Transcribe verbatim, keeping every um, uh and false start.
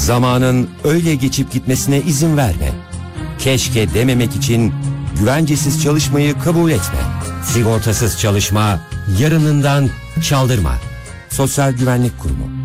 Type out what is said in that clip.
Zamanın öyle geçip gitmesine izin verme. Keşke dememek için güvencesiz çalışmayı kabul etme. Sigortasız çalışma yarınından çaldırma. Sosyal Güvenlik Kurumu.